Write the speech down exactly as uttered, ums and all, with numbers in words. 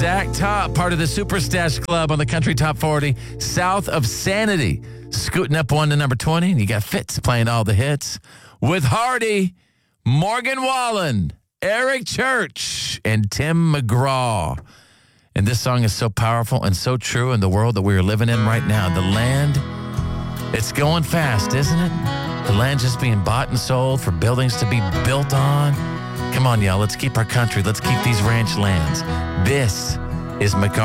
Zach Top, part of the Super Stash Club on the Country Top forty, South of Sanity, scooting up one to number twenty, and you got Fitz playing all the hits with Hardy, Morgan Wallen, Eric Church, and Tim McGraw. And this song is so powerful and so true in the world that we are living in right now. The land, it's going fast, isn't it? The land just being bought and sold for buildings to be built on. Come on, y'all. Let's keep our country. Let's keep these ranch lands. This is McCarthy.